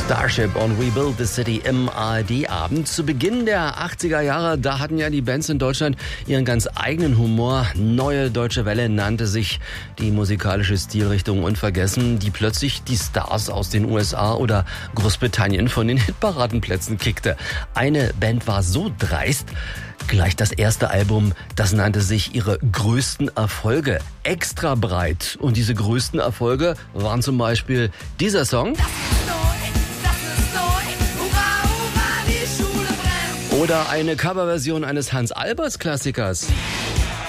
Starship und We Build the City im ARD-Abend. Zu Beginn der 80er Jahre, da hatten ja die Bands in Deutschland ihren ganz eigenen Humor. Neue Deutsche Welle nannte sich die musikalische Stilrichtung unvergessen, die plötzlich die Stars aus den USA oder Großbritannien von den Hitparadenplätzen kickte. Eine Band war so dreist, gleich das erste Album, das nannte sich ihre größten Erfolge. Extra breit. Und diese größten Erfolge waren zum Beispiel dieser Song. Oder eine Coverversion eines Hans Albers Klassikers.